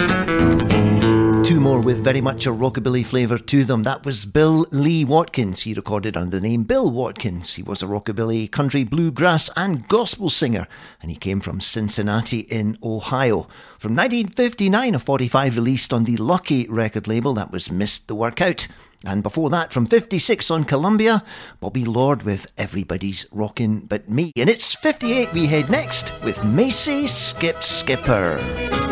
Two more with very much a rockabilly flavour to them. That was Bill Lee Watkins. He recorded under the name Bill Watkins. He was a rockabilly, country, bluegrass and gospel singer, and he came from Cincinnati in Ohio. From 1959, a 45 released on the Lucky record label. That was Missed the Workout. And before that, from 56 on Columbia, Bobby Lord with Everybody's Rockin' But Me. And it's 58 we head next with Macy Skip Skipper.